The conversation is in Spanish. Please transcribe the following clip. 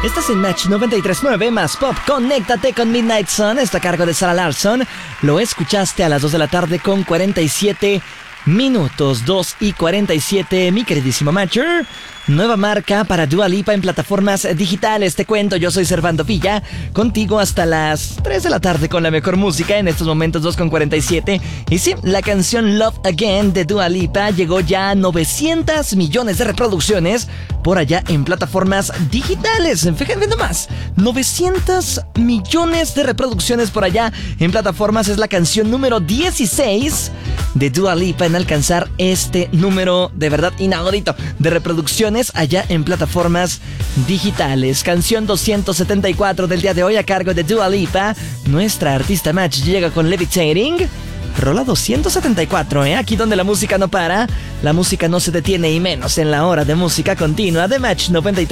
Estás en Match 93.9 más Pop. Conéctate con Midnight Sun. Está a cargo de Sarah Larsson. Lo escuchaste a las 2 de la tarde con 47 minutos. 2:47, mi queridísimo Matcher. Nueva marca para Dua Lipa en plataformas digitales. Te cuento, yo soy Servando Villa, contigo hasta las 3 de la tarde con la mejor música. En estos momentos 2:47. Y sí, la canción Love Again de Dua Lipa llegó ya a 900 millones de reproducciones por allá en plataformas digitales. Fíjense nomás, 900 millones de reproducciones por allá en plataformas. Es la canción número 16 de Dua Lipa en alcanzar este número de verdad inaudito de reproducciones allá en plataformas digitales. Canción 274 del día de hoy a cargo de Dua Lipa. Nuestra artista Match llega con Levitating. Rola 274, aquí donde la música no para, la música no se detiene, y menos en la hora de música continua de Match 93.